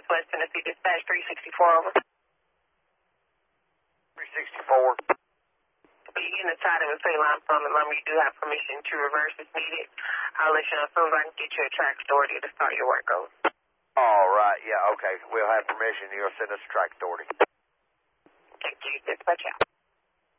West Tennessee Dispatch 364 over. 364. When you get inside of a St. Limestone and Lumber, you do have permission to reverse if needed. I'll let you know as soon as I can get you a track authority to start your work over. All right, yeah, okay. We'll have permission. You'll send us a track authority. Thank you. Dispatch out.